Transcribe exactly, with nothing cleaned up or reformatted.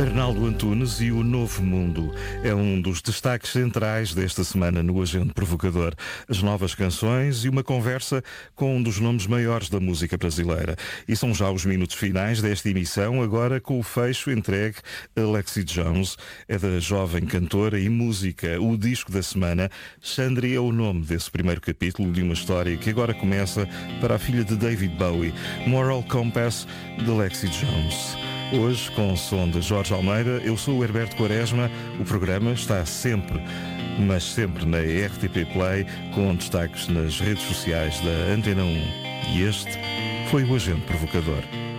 Arnaldo Antunes e o Novo Mundo é um dos destaques centrais desta semana no Agente Provocador. As novas canções e uma conversa com um dos nomes maiores da música brasileira. E são já os minutos finais desta emissão, agora com o fecho entregue a Lexi Jones. É da jovem cantora e música. O disco da semana, Xandri, é o nome desse primeiro capítulo de uma história que agora começa para a filha de David Bowie, Moral Compass, de Lexi Jones. Hoje, com o som de Jorge Almeida, eu sou o Herberto Quaresma. O programa está sempre, mas sempre na R T P Play, com destaques nas redes sociais da Antena um. E este foi o Agente Provocador.